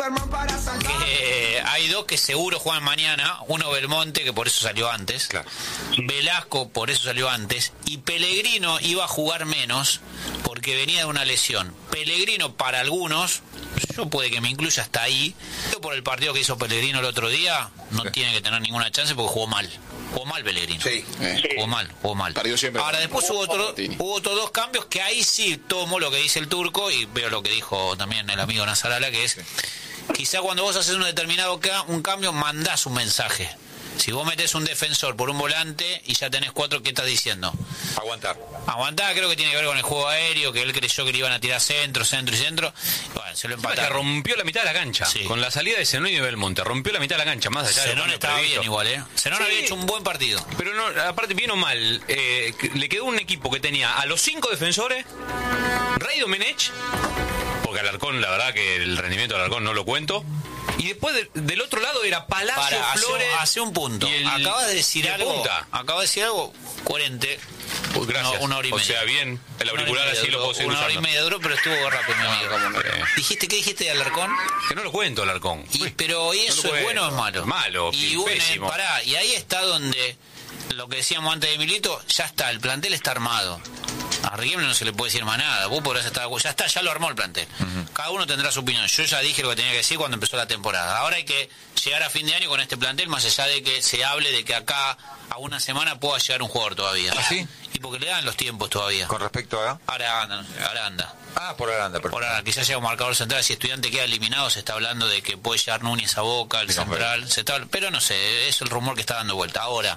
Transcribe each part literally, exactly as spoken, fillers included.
Que hay dos que seguro juegan mañana. Uno Belmonte, que por eso salió antes. Claro. Velasco, por eso salió antes. Y Pellegrino iba a jugar menos porque venía de una lesión. Pellegrino, para algunos, yo puede que me incluya hasta ahí, por el partido que hizo Pellegrino el otro día, no sí. tiene que tener ninguna chance porque jugó mal. Jugó mal Pellegrino. Sí. Eh. Jugó mal, jugó mal. Ahora después hubo, otro, hubo otros dos cambios que ahí sí tomo lo que dice el turco y veo lo que dijo también el amigo Nazarala, que es... Sí. Quizá cuando vos haces un determinado ca- un cambio, mandás un mensaje. Si vos metés un defensor por un volante y ya tenés cuatro, ¿qué estás diciendo? Aguantar. Aguantar, creo que tiene que ver con el juego aéreo, que él creyó que le iban a tirar centro, centro y centro. Bueno, se lo empataron. Que rompió la mitad de la cancha. Sí. Con la salida de Zenón y de Belmonte. Rompió la mitad de la cancha, más allá de Zenón estaba previsto. Bien igual, ¿eh? Zenón sí. había hecho un buen partido. Pero no, aparte, bien o mal, eh, le quedó un equipo que tenía a los cinco defensores, Rey Domenech, porque Alarcón, la verdad que el rendimiento de Alarcón no lo cuento. Y después de, del otro lado era Palacio, Para, Flores. Hace, hace un punto. El, acabas de decir algo. Punta. Acabas de decir algo coherente. Pues gracias. Una, una hora y media. O sea, bien. El auricular así lo puedo seguir Una usando. hora y media duró, pero estuvo rápido, mi amigo. Eh. ¿Dijiste qué dijiste de Alarcón? Que no lo cuento, Alarcón. Y, pero ¿y eso no es bueno o es malo? Malo. Y bueno, eh, pará. Y ahí está donde lo que decíamos antes de Milito, ya está. El plantel está armado. A Riquelme no se le puede decir más nada. Vos podrás estar, ya está, ya lo armó el plantel. Uh-huh. Cada uno tendrá su opinión. Yo ya dije lo que tenía que decir cuando empezó la temporada. Ahora hay que llegar a fin de año con este plantel, más allá de que se hable de que acá a una semana pueda llegar un jugador todavía. ¿Ah, sí? Y porque le dan los tiempos todavía. ¿Con respecto a? Aranda. Aranda. Ah, por Aranda. Perfecto. Por Aranda. Quizás llega un marcador central. Si Estudiante queda eliminado, se está hablando de que puede llegar Núñez a Boca, el sí, central. Se está, pero no sé, es el rumor que está dando vuelta. Ahora...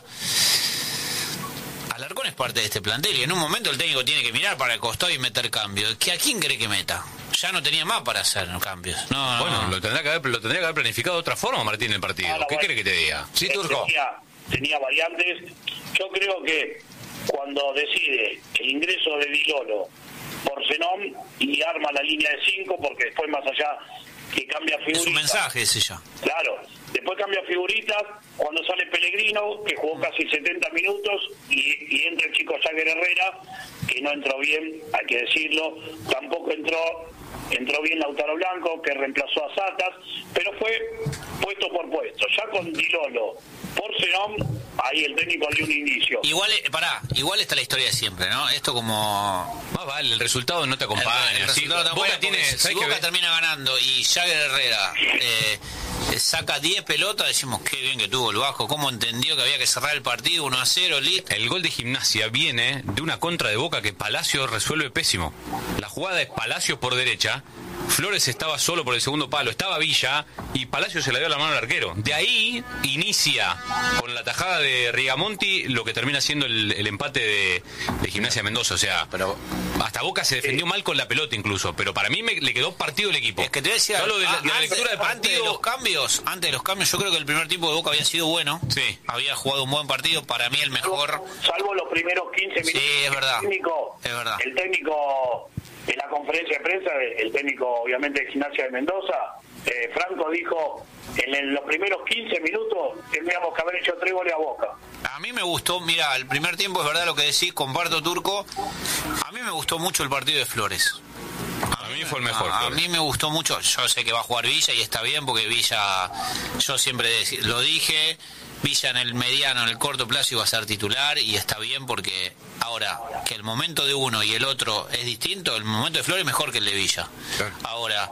Alarcón es parte de este plantel y en un momento el técnico tiene que mirar para el costado y meter cambios. ¿A quién cree que meta? Ya no tenía más para hacer cambios. No, bueno, no. Lo, tendrá que haber, lo tendría que haber planificado de otra forma, Martín, el partido. Ah, ¿Qué quiere que te diga? Sí, Turco. Tenía, tenía variantes. Yo creo que cuando decide el ingreso de Dilolo por Zenón y arma la línea de cinco, porque después más allá que cambia figuritas. Es un mensaje ese ya. Claro. Después cambia figuritas cuando sale Pellegrino, que jugó casi setenta minutos, y, y entra el chico Jagger Herrera, que no entró bien, hay que decirlo. Tampoco entró entró bien Lautaro Blanco, que reemplazó a Satas, pero fue puesto por puesto. Ya con Dilolo por Zenón, ahí el técnico dio un inicio. Igual, pará, igual está la historia de siempre, ¿no? Esto como... Más vale, el resultado no te acompaña. El, el resultado sí, Boca tiene, si Boca ver? termina ganando y Jagger Herrera eh, saca diez pelotas, decimos qué bien que tuvo el Vasco, cómo entendió que había que cerrar el partido uno a cero, listo. El gol de Gimnasia viene de una contra de Boca que Palacio resuelve pésimo. La jugada es Palacio por derecha, Flores estaba solo por el segundo palo, estaba Villa y Palacio se le dio la mano al arquero. De ahí inicia con la tajada de Rigamonti lo que termina siendo el, el empate de, de Gimnasia Mendoza. O sea, pero hasta Boca se defendió mal con la pelota incluso, pero para mí me, le quedó partido el equipo. Es que te decía, de la, de la antes, lectura de partido, antes de los cambios, antes de los cambios, yo creo que el primer tiempo de Boca había sido bueno. Sí. Había jugado un buen partido, para mí el mejor. Salvo, salvo los primeros quince minutos. Sí, es verdad. El técnico, es verdad. El técnico en la conferencia de prensa, el técnico obviamente de Gimnasia de Mendoza, eh, Franco dijo en, en los primeros quince minutos tendríamos que haber hecho tres goles a Boca. A mí me gustó, mira, el primer tiempo es verdad lo que decís, comparto, Turco. A mí me gustó mucho el partido de Flores. A, a mí fue el mejor. A, a mí me gustó mucho, yo sé que va a jugar Villa y está bien porque Villa, yo siempre lo dije, Villa en el mediano, en el corto plazo iba a ser titular y está bien porque ahora que el momento de uno y el otro es distinto, el momento de Flores es mejor que el de Villa. Claro. Ahora,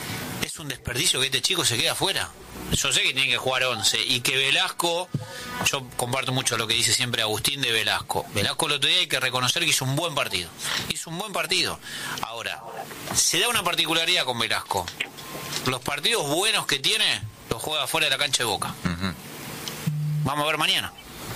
es un desperdicio que este chico se quede afuera. Yo sé que tiene que jugar once y que Velasco, yo comparto mucho lo que dice siempre Agustín de Velasco. Velasco el otro día hay que reconocer que hizo un buen partido. Hizo un buen partido. Ahora, se da una particularidad con Velasco. Los partidos buenos que tiene los juega fuera de la cancha de Boca. Uh-huh. Vamos a ver mañana.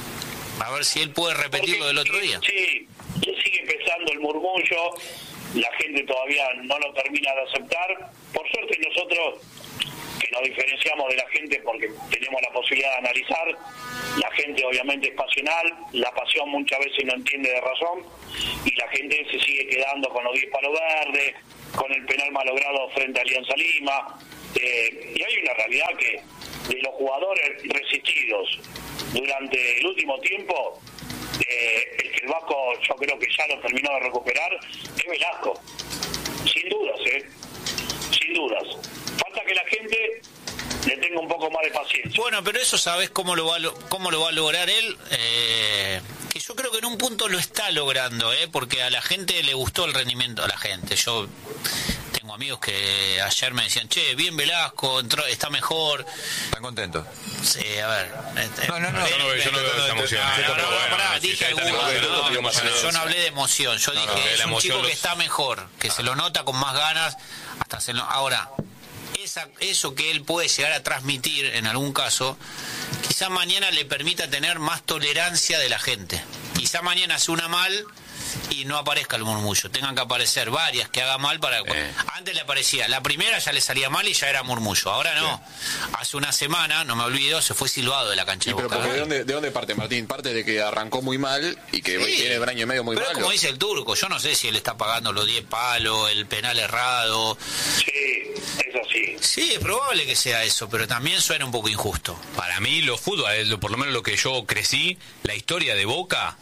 A ver si él puede repetir lo del otro día. Sí, sigue pesando el murmullo. La gente todavía no lo termina de aceptar. Por suerte nosotros, que nos diferenciamos de la gente porque tenemos la posibilidad de analizar, la gente obviamente es pasional, la pasión muchas veces no entiende de razón y la gente se sigue quedando con los diez palos verdes, con el penal malogrado frente a Alianza Lima. Eh, y hay una realidad que de los jugadores resistidos durante el último tiempo, eh, el que el Vasco yo creo que ya lo terminó de recuperar es Velasco, sin dudas, eh, sin dudas. Falta que la gente le tenga un poco más de paciencia. Bueno, pero eso sabes cómo lo va a, lo, cómo lo va a lograr él, eh, que yo creo que en un punto lo está logrando, eh, porque a la gente le gustó el rendimiento, a la gente. Yo tengo amigos que ayer me decían, che, bien Velasco, entró, está mejor. ¿Están contentos? Sí, a ver. No, no, no, yo no veo, yo no veo esa emoción. Dije yo no hablé de emoción, yo dije, es un chico que está mejor, que se lo nota con más ganas, hasta se lo... Ahora, esa, eso que él puede llegar a transmitir en algún caso, quizá mañana le permita tener más tolerancia de la gente. Quizá mañana hace una mal y no aparezca el murmullo, tengan que aparecer varias que haga mal para... Eh. Antes le aparecía, la primera ya le salía mal y ya era murmullo, ahora no. Sí. Hace una semana, no me olvido, se fue silbado de la cancha de Boca. Pero porque ¿de dónde, ¿de dónde parte Martín? Parte de que arrancó muy mal y que sí, tiene un año y medio muy malo. Pero como dice el Turco, yo no sé si él está pagando los diez palos, el penal errado. Sí, es así. Sí, es probable que sea eso, pero también suena un poco injusto. Para mí, los fútbol, por lo menos lo que yo crecí, la historia de Boca...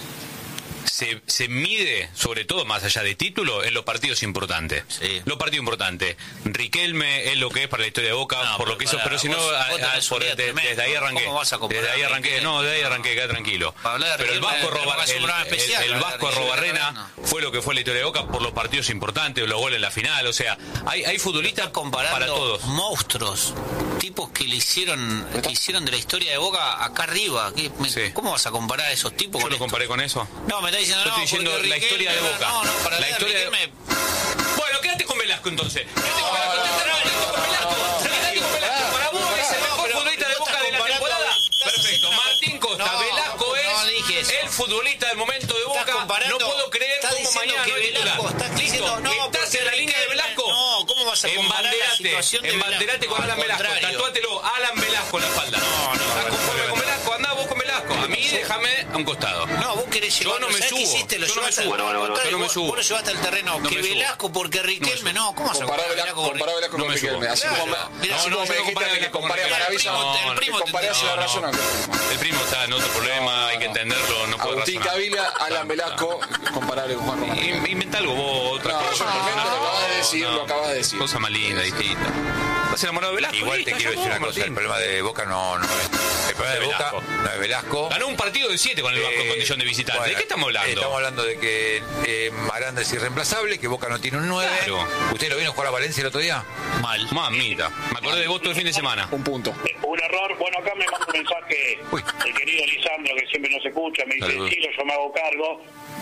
Se, se mide, sobre todo más allá de título, en los partidos importantes. Sí. Los partidos importantes. Riquelme es lo que es para la historia de Boca, no, por lo que hizo, pero si no, a, a, por, de, desde ahí arranqué. Desde ahí arranqué, no, desde ahí arranqué, queda tranquilo. Pero el Vasco, Roba, el, el, el Vasco Arrobarrena fue lo que fue la historia de Boca por los partidos importantes, los goles en la final. O sea, hay, hay futbolistas para todos. Monstruos, tipos que le hicieron, que hicieron de la historia de Boca acá arriba. Sí. ¿Cómo vas a comparar a esos tipos? Yo con lo esto? comparé con eso. No, me está diciendo, yo no, estoy diciendo la historia de Boca. No, no, para la historia de... me... Bueno, quédate con Velasco entonces. Quédate con Velasco. Quédate con Velasco. Quédate con Velasco. Para vos es el mejor futbolista de Boca de la temporada. Perfecto. Martín Costa. Velasco es el futbolista del momento de Boca. No puedo creer cómo mañana no es titular. Listo. ¿Estás en la línea de Velasco? No, ¿cómo vas a comparar la situación de Velasco? Embanderate con Alan Velasco. Tatuátelo. Alan Velasco en la espalda. No, no. ¿Estás conforme con Velasco? Andá vos con Velasco. A mí déjame a un costado. No, vos querés llevar. Yo no me subo. Hiciste? Lo yo no me subo. Bueno, bueno, yo no me subo. Vos lo llevaste al terreno no que Velasco porque Riquelme. No, ¿cómo vas a comparar Velasco con Velasco con Riquelme? Así como me dijiste que comparé a Maravilla. El primo comparé hacia la razón. El primo está en otro problema, hay que entenderlo. No puedo Agustín Cavila, Alan Velasco, comparable con Juan Román. Inventa algo vos, otra no, cosa. Yo, no, no, lo acabas de decir, no, lo acabas de decir. Cosa más linda, distinta. ¿Estás enamorado de Velasco? Igual te quiero decir una cosa, el problema de Boca no, no es... El problema de Boca no es Velasco. Ganó un partido de siete con el Vasco en condición de visitante. Bueno, ¿de qué estamos hablando? Estamos hablando de que eh, Aranda es irreemplazable, que Boca no tiene un nueve. Claro. ¿Usted lo vino a jugar a Valencia el otro día? Mal. Mamita. Me acordé de vos todo el fin de semana. Un punto. Un error. Bueno, acá me manda un mensaje Uy. el querido Lisandro, que siempre nos escucha. Me dice, Salud. Chilo, yo me hago cargo.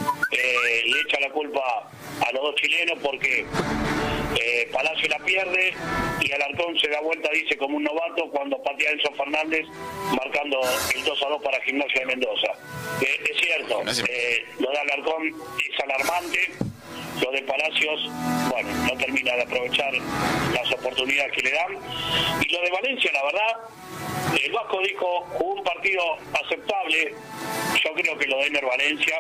Eh, le echa la culpa a los dos chilenos porque eh, Palacio la pierde y Alarcón se da vuelta, dice, como un novato cuando patea a Enzo Fernández marcando el dos a dos para Gimnasia de Mendoza. Eh, es cierto, eh, lo de Alarcón es alarmante, lo de Palacios, bueno, no termina de aprovechar las oportunidades que le dan, y lo de Valencia, la verdad, el Vasco dijo, jugó un partido aceptable. Yo creo que lo de Ener Valencia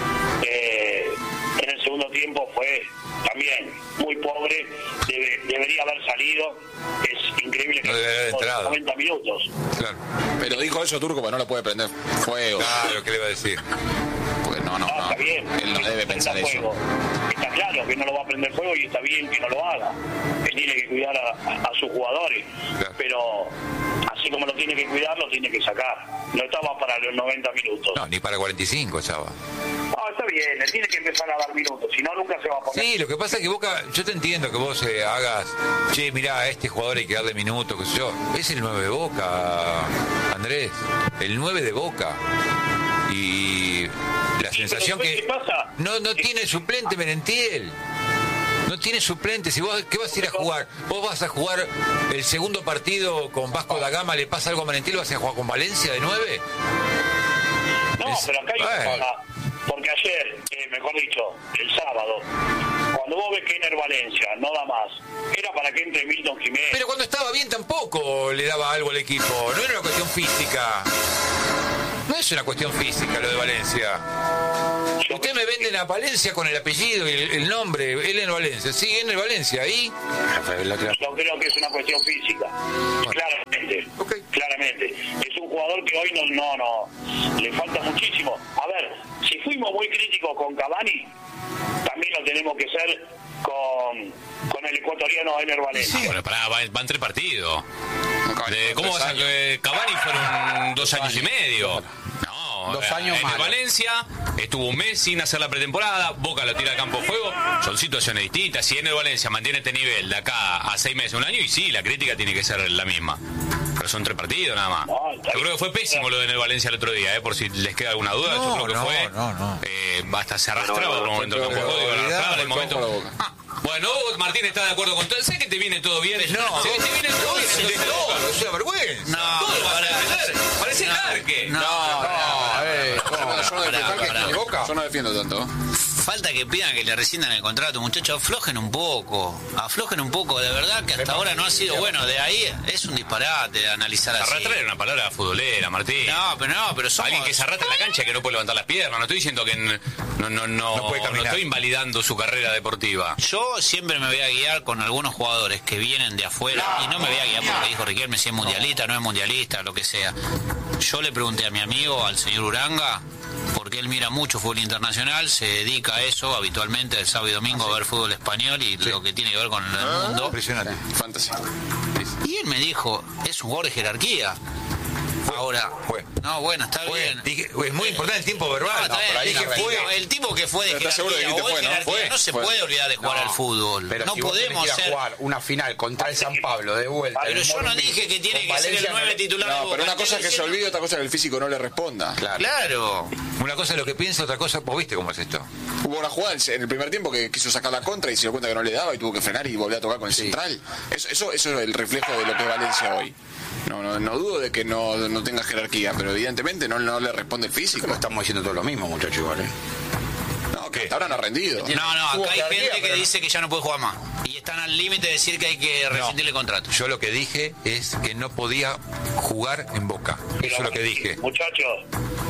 eh, en el segundo tiempo fue también muy pobre, Debe, debería haber salido. Es increíble que no debe haber noventa minutos. Claro. Pero dijo eso Turco, pues no lo puede prender fuego. Claro, ¿qué le va a decir? Pues no, no, no, no. Está bien. Él no debe pensar fuego. eso. Está claro que no lo va a prender fuego y está bien que no lo haga. Que tiene que cuidar a, a, a sus jugadores. Claro. Pero así como lo tiene que cuidar, lo tiene que sacar. No estaba para los noventa minutos. No, ni para cuarenta y cinco, chava. No, está bien, él tiene que empezar a dar minutos, si no nunca se va a poner. Sí, lo que pasa es que Boca, yo te entiendo que vos eh, hagas, che, mirá, a este jugador hay que darle minutos, qué sé yo. Es el nueve de Boca, Andrés, el nueve de Boca. Y la sí, sensación que pasa? no no tiene suplente Merentiel. No tiene suplente. Si vos, ¿qué vas a ir a jugar? ¿Vos vas a jugar el segundo partido con Vasco da Gama? ¿Le pasa algo a Merentiel? ¿Vas a jugar con Valencia de nueve? No, es, pero acá hay bueno. una cosa. Porque ayer, eh, mejor dicho, el sábado, cuando vos ves que Ener Valencia no da más, era para que entre Milton Jiménez. Pero cuando estaba bien tampoco le daba algo al equipo. No era una cuestión física. No es una cuestión física lo de Valencia. Usted me venden a Valencia con el apellido y el, el nombre, Ener Valencia. Sí, Ener Valencia, ahí. Yo creo que es una cuestión física. Bueno. Claramente. Okay. Claramente. Es un jugador que hoy no, no, no. Le falta muchísimo. A ver, si fuimos muy críticos con Cavani, también nosotros tenemos que ser con, con el ecuatoriano Ener Valencia. Sí. Bueno, pará, van, van tres partidos. De, ¿Cómo vas a que Cavani fueron dos años y medio? No, dos años en malos. Valencia estuvo un mes sin hacer la pretemporada, Boca lo tira al campo de juego, son situaciones distintas. Si en el Valencia mantiene este nivel de acá a seis meses, un año, y sí, la crítica tiene que ser la misma. Pero son tres partidos nada más. No, Yo creo que fue pésimo lo de en el Valencia el otro día, eh, por si les queda alguna duda. No, Yo creo que no, fue. no, no. Eh, hasta se arrastraba por un momento el campo de pero, juego, pero, arrastraba en el fue momento. por la Boca. Ah, bueno, vos, Martín, está de acuerdo con todo. ¿Sabes que te viene todo bien? No, ¿Se te viene todo bien? de entonces, todo, Boca? o sea, vergüenza. No, Todo lo vas a pará. defender. Parece el arque. No, No, a ver, Yo no, yo no Pará, defiendo, pará. ¿de Boca? yo no defiendo tanto. falta que pidan que le rescindan el contrato, muchachos, aflojen un poco, aflojen un poco, de verdad que hasta ahora no ha sido bueno, de ahí es un disparate analizar así. Arrastrar era una palabra futbolera, Martín. No, pero no, pero somos... Alguien que se arrastra en la cancha que no puede levantar las piernas. No estoy diciendo que n- no, no, no, No puede caminar. no estoy invalidando su carrera deportiva. Yo siempre me voy a guiar con algunos jugadores que vienen de afuera y no me voy a guiar porque dijo Riquelme si es mundialista, no es mundialista, lo que sea. Yo le pregunté a mi amigo, al señor Uranga, porque él mira mucho fútbol internacional, se dedica a eso habitualmente el sábado y domingo a ver fútbol español y lo que tiene que ver con el mundo. Impresionante. Fantasy. Y él me dijo, es un jugador de jerarquía. Ahora, Fue. no, bueno, está Fue. bien. Dije, es muy importante el tiempo verbal. No, está bien. por ahí Dije, no fue. fue. El tipo que fue de Pero estás seguro de jerarquía, que o de fue, ¿no? jerarquía, Fue. no se Fue. puede olvidar de jugar No, al fútbol. Pero No si vos tenés podemos que ir a ser... jugar una final contra el San Pablo de vuelta. Pero en el yo no Morumbí, dije que tiene con que ser el Valencia, nueve no- titular de No, Boca. pero una cosa es que se Estoy olvide, otra cosa es que el físico no le responda. Claro. Claro. Una cosa es lo que piensa, otra cosa, vos viste cómo es esto. Hubo una jugada en el primer tiempo que quiso sacar la contra y se dio cuenta que no le daba y tuvo que frenar y volver a tocar con el Sí. central. Eso, eso, eso es el reflejo de lo que es Valencia hoy. No, no, no dudo de que no, no tenga jerarquía, pero evidentemente no, no le responde el físico. Creo que estamos diciendo todo lo mismo, muchachos, igual, ¿eh? No, que hasta ahora no ha rendido. No, no, Tuvo acá hay jerarquía, gente que pero no- dice que ya no puede jugar más. Y están al límite de decir que hay que rescindirle el contrato. Yo lo que dije es que no podía jugar en Boca. Eso es lo que dije. Muchachos,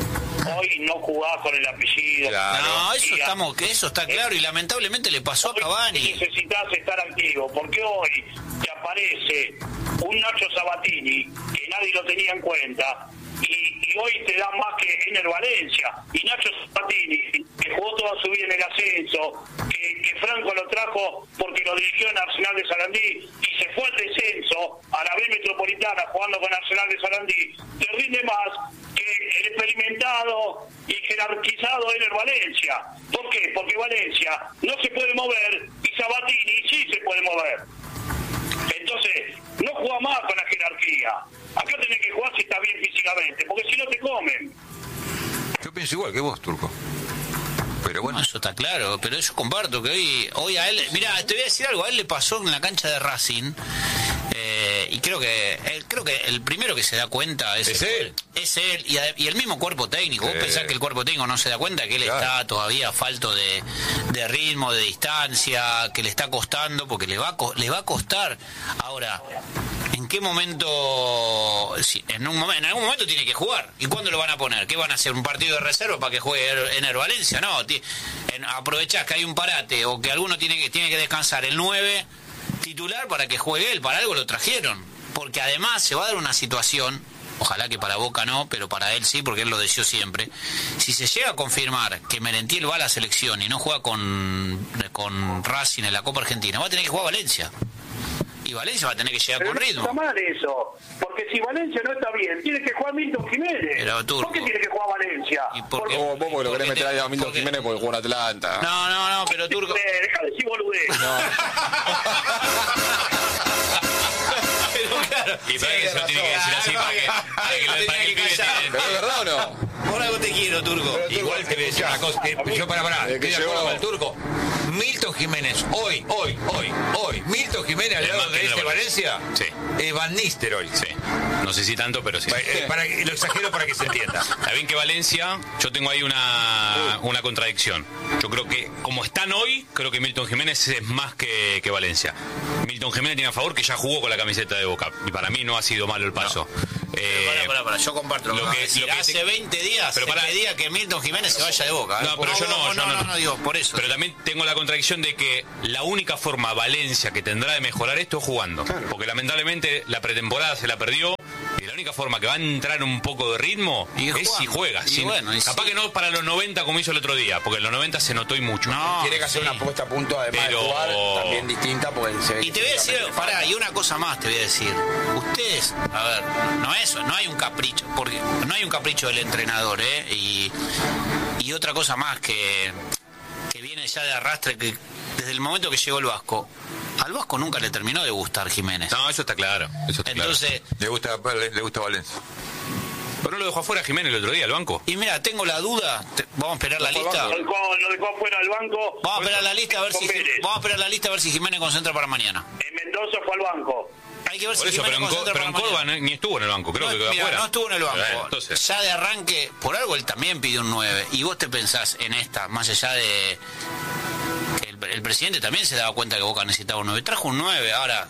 hoy no jugás con el apellido. Claro. No, eso Sí, estamos, que eso está claro y lamentablemente le pasó a Hoy Cavani. necesitas estar activo, porque hoy te aparece un Nacho Sabatini que nadie lo tenía en cuenta y, y hoy te da más que Ener Valencia. Y Nacho Sabatini, que jugó toda su vida en el ascenso, que, que Franco lo trajo porque lo dirigió en Arsenal de Sarandí y se fue al descenso a la B Metropolitana jugando con Arsenal de Sarandí, te rinde más que el experimentado y jerarquizado Ener Valencia. ¿Por qué? Porque Valencia no se puede mover y Sabatini sí se puede mover. Entonces, no juega más con la jerarquía. Acá tenés que jugar si estás bien físicamente, porque si no te comen. Yo pienso igual que vos, Turco. Pero bueno. No, eso está claro, pero yo comparto que hoy, hoy a él, mira, te voy a decir algo, a él le pasó en la cancha de Racing, eh, y creo que él, creo que el primero que se da cuenta es, Es el, él. es él y, a- y el mismo cuerpo técnico. Vos Sí. pensás que el cuerpo técnico no se da cuenta que él Claro. está todavía falto de, de ritmo, de distancia, que le está costando, porque le va a, co- le va a costar. Ahora, ¿en qué momento? Si, en, un momento, en algún momento tiene que jugar. ¿Y cuándo lo van a poner? ¿Qué van a hacer? ¿Un partido de reserva para que juegue Er- Ener Valencia? No, ti- en- aprovechás que hay un parate o que alguno tiene que, tiene que descansar el nueve titular para que juegue él. Para algo lo trajeron. Porque además se va a dar una situación, ojalá que para Boca no, pero para él sí, porque él lo deseó siempre. Si se llega a confirmar que Merentiel va a la selección y no juega con, con Racing en la Copa Argentina, va a tener que jugar Valencia. Y Valencia va a tener que llegar Pero con no ritmo. está mal eso, porque si Valencia no está bien, tiene que jugar Milton Jiménez. Pero, Turco. ¿Por qué tiene que jugar Valencia? ¿Y por Porque- qué? Vos, vos porque lo querés Porque meter ahí a te- Milton porque- Jiménez porque jugó en Atlanta. No, no, no, pero Turco... Eh, Dejá de decir boludez. Pero claro, Y para que eso tiene que decir así, para que, para que, lo- para que el pibe tiene- ¿Pero es verdad o no? por algo te quiero, Turco. Igual te voy a decir una cosa, que yo para parar, Desde que estoy de acuerdo llegó- con el Turco. Milton Jiménez, hoy, hoy, hoy, hoy, Milton Jiménez al Es lado más que de este Ener Valencia, Sí. es Van Nistelrooy. Sí. No sé si tanto, pero sí. Eh, para que- lo exagero para que se entienda. Está bien que Valencia, yo tengo ahí una, una contradicción. Yo creo que, como están hoy, creo que Milton Jiménez es más que, que Valencia. Milton Jiménez tiene a favor que ya jugó con la camiseta de Boca. Y para mí no ha sido malo el paso. Eh, Pará, pará, pará, yo comparto lo, lo que, que- decir. lo que Hace te- veinte días Pero se pará. pedía que Milton Jiménez se vaya de Boca. ¿eh? No, pero yo no, yo no, no. no, no, digo, por eso. Pero también tengo la contradicción de que la única forma Valencia que tendrá de mejorar esto es jugando. Porque lamentablemente la pretemporada se la perdió y la única forma que va a entrar un poco de ritmo Y es juega. si juega. Y Si- bueno, y capaz sí. que no para los noventa como hizo el otro día, porque en los noventa se notó y mucho. No, Tiene que hacer sí. una puesta a punto, además Pero- de jugar, también distinta, porque se ve Y que te voy a decir, físicamente pará, y una cosa más te voy a decir. Ustedes, a ver, no es eso, no hay un capricho, porque no hay un capricho del entrenador, ¿eh? Y, y otra cosa más que, que viene ya de arrastre, que desde el momento que llegó el Vasco, al Vasco nunca le terminó de gustar Jiménez. No, eso está claro. Eso está Entonces, Le gusta, le, le gusta Valencia. claro. Pero no lo dejó afuera Jiménez el otro día, el banco. y mira, tengo la duda, te- vamos a esperar la lista. Lo dejó, lo dejó fuera del banco. Vamos a esperar la lista a ver Con si Vélez. vamos a esperar la lista a ver si Jiménez concentra para mañana. En Mendoza fue al banco. Hay que ver Por si eso, pero Jiménez en, Co- concentra pero en para Córdoba mañana. no- ni estuvo en el banco, creo No, que quedó mira, afuera. no estuvo en el banco. Bueno, entonces, Ya de arranque, por algo él también pidió un nueve. Y vos te pensás en esta, más allá de que el, el presidente también se daba cuenta que Boca necesitaba un nueve. Trajo un nueve. Ahora,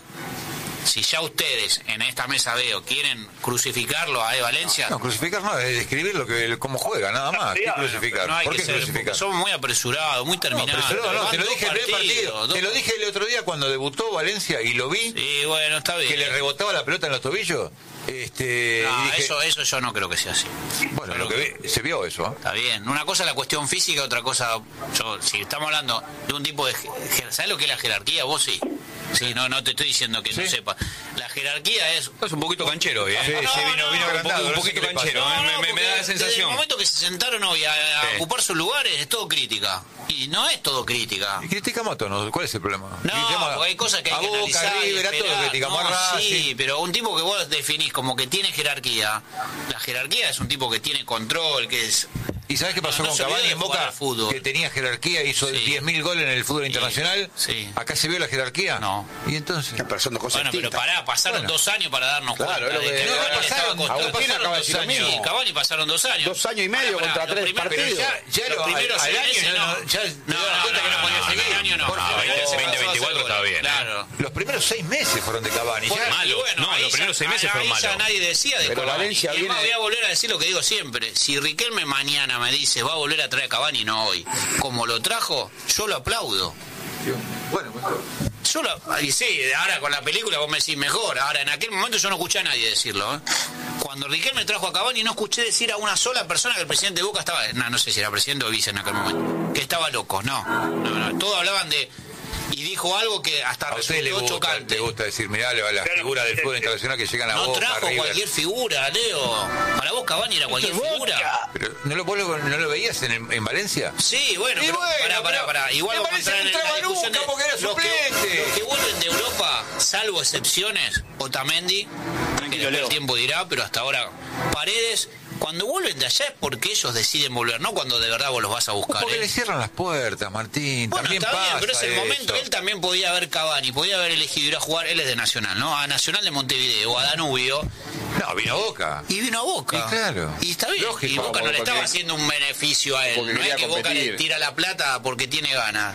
si ya ustedes en esta mesa veo quieren crucificarlo a E. Valencia, No, crucificar no, es describir lo que, cómo juega, nada más. ¿Qué crucificar? no hay ¿Por que qué ser, crucificar? somos muy apresurados, muy No, terminados. pero no, no, Van te lo dos dije el primer partido. partidos, dos- Te lo dije el otro día cuando debutó Valencia y lo vi, Y bueno, está bien. que le rebotaba la pelota en los tobillos. Este, No, y dije, eso, eso yo no creo que sea así. bueno, lo que vi- se vio eso. ¿eh? Está bien. Una cosa es la cuestión física, otra cosa, yo, si estamos hablando de un tipo de... jer- ¿Sabes lo que es la jerarquía? Vos sí. Sí, no, no te estoy diciendo que no Sí. sepa. La jerarquía es... es un poquito canchero hoy, ¿eh? Sí, No, sí, vino, no, vino un agrandado. un no sé poquito qué le pasa. canchero, ¿eh? No, no, me- me porque da la desde sensación. el momento que se sentaron hoy a, a Sí. ocupar sus lugares, es todo crítica. Y no es todo crítica. Y criticamos a todos, ¿cuál es el problema? No, Criticamos a- porque hay cosas que hay a que Boca, analizar y River, a todo esperar. criticamos No, a Racing. sí, pero un tipo que vos definís como que tiene jerarquía, la jerarquía es un tipo que tiene control, que es... ¿Y sabes qué pasó No, no con se olvide Cavani de en jugar Boca? al fútbol. Que tenía jerarquía, hizo Sí. diez mil goles en el fútbol Sí, internacional. sí. ¿Acá se vio la jerarquía? No. ¿Y entonces? Pero son dos cosas Bueno, pero distintas. pará, pasaron Bueno. dos años para darnos Claro, cuenta es lo de que- que No, no Cavani pasaron, estaba con- Agustín pasaron acaba de dos decir lo años. mismo. Sí, Cavani pasaron dos años. Dos años y medio Pará, contra los tres primeros- partidos. pero Ya, ya los lo- primeros al seis año meses ya no. no- ya se No, daba no, cuenta que no podía al seguir. año no. Porque No, veinte, empezó a veinte, hacer veinticuatro goles. estaba bien, ¿eh? Claro. Los primeros seis meses fueron de Cavani. Ya- Malo. Y bueno, No, ahí los primeros ya- seis meses ahí fueron ya malos. nadie decía de Pero Cavani. Valencia Y es más, viene- voy a volver a decir lo que digo siempre. Si Riquelme mañana me dice va a volver a traer a Cavani, no hoy, como lo trajo, yo lo aplaudo. Bueno, mejor. Yo lo- y sí, ahora con la película vos me decís mejor. Ahora, en aquel momento yo no escuché a nadie decirlo. ¿eh? Cuando Riquelme trajo a Cavani, no escuché decir a una sola persona que el presidente de Boca estaba... No, no sé si era presidente o vice en aquel momento. Que estaba loco, no. no, no. Todos hablaban de... Y dijo algo que hasta A usted le resultó gusta, chocante. le gusta decir, mirá, las Pero- figuras del fútbol internacional que llegan a No Boca, trajo River. cualquier figura, Leo. Para vos Cavani era cualquier figura. Pero, ¿no, lo, vos lo- ¿No lo veías en, en Valencia? Sí, bueno, Y pero, bueno, pará, pará, pero pará. Igual me vamos a parece entrar que en la entraba discusión nunca de porque era los que, suplente. los que vuelven de Europa, salvo excepciones, Otamendi, que después el tiempo dirá, pero hasta ahora Paredes, cuando vuelven de allá es porque ellos deciden volver, no cuando de verdad vos los vas a buscar. Porque ¿eh? le cierran las puertas, Martín. Bueno, También está bien, pasa pero es el eso. momento. Él también podía haber Cavani, podía haber elegido ir a jugar, él es de Nacional, ¿no? A Nacional de Montevideo, a Danubio, No, vino a Boca. y vino a Boca. Y claro. Y está bien. Lógico, y Boca no le porque- estaba haciendo un beneficio a él. porque No es quería que Boca le competir. tira la plata porque tiene ganas.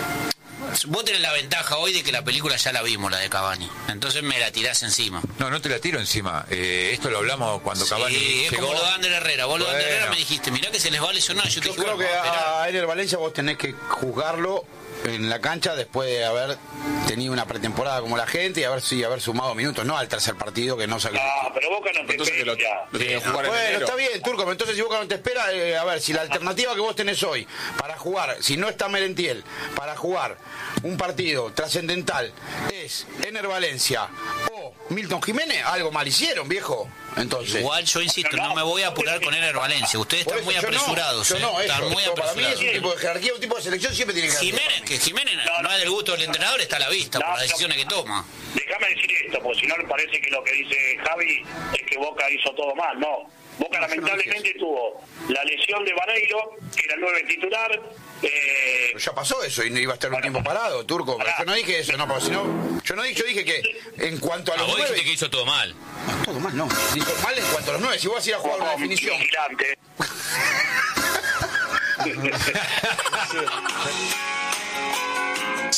Vos tenés la ventaja hoy de que la película ya la vimos, la de Cavani. Entonces me la tirás encima. No, no te la tiro encima. Eh, esto lo hablamos cuando Cavani Sí, es llegó. como lo de Ander Herrera. Vos lo de Ander Bueno. Herrera me dijiste, mirá que se les va a lesionar. Yo te Yo dije, creo que bueno, vamos a esperar. a Ener Valencia vos tenés que juzgarlo en la cancha después de haber tenido una pretemporada como la gente y haber, sí, haber sumado minutos, no al tercer partido que no salió. No, pero Boca no te Entonces que lo, espera. lo tienen que jugar en Bueno, enero. está bien, Turco, pero entonces si Boca no te espera, eh, a ver, si la alternativa que vos tenés hoy para jugar, si no está Merentiel, para jugar un partido trascendental es Ener Valencia o Milton Jiménez, algo mal hicieron, viejo. Entonces, Igual yo insisto, no me voy a apurar con Ener Valencia. Ustedes por están muy eso, yo no, apresurados. yo eh. no, Están eso, muy eso para mí es un apresurados. tipo de jerarquía, un tipo de selección siempre tiene jerarquía. Jiménez, que Jiménez no es del gusto del entrenador, está a la vista por No, las decisiones no. que toma. Déjame decir esto, porque si no le parece que lo que dice Javi es que Boca hizo todo mal. No, Boca No, yo no lamentablemente tuvo la lesión de Vareiro, que era el nueve titular. Eh, Pero ya pasó eso y no iba a estar un tiempo parado, Turco. Pero yo no dije eso, no, porque si no, yo no dije, yo dije que en cuanto a A los vos nueve, dijiste que hizo todo mal. no, todo mal, no. Dijo mal en cuanto a los nueve. Si vos vas a ir a jugar una definición, vigilante.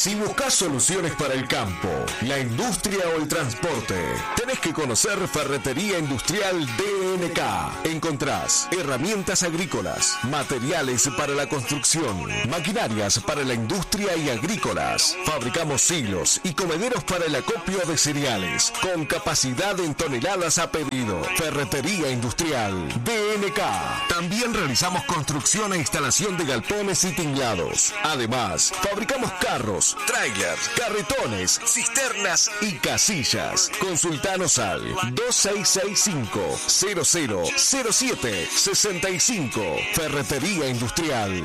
Si buscas soluciones para el campo, la industria o el transporte, tenés que conocer Ferretería Industrial D N K. Encontrás herramientas agrícolas, materiales para la construcción, maquinarias para la industria y agrícolas. Fabricamos silos y comederos para el acopio de cereales, con capacidad en toneladas a pedido. Ferretería Industrial D N K. También realizamos construcción e instalación de galpones y tinglados. Además, fabricamos carros, trailers, carretones, cisternas y casillas. Consultanos al dos seis seis cinco, cero cero cero siete seis cinco. Ferretería Industrial